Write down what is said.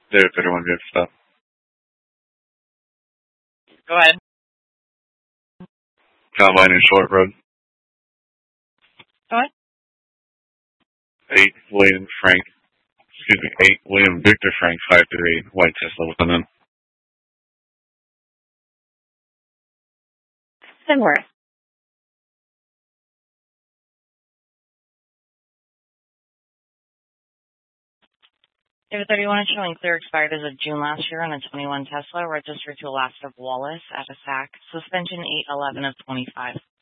David 31 good stuff. Go ahead. Combine in Short Road. Go ahead. 8 William Victor Frank 538 White Tesla with an N. Similar. David 31 is showing clear expired as of June last year on a 21 Tesla registered to Alaska Wallace at a SAC. Suspension 8/11 of 25.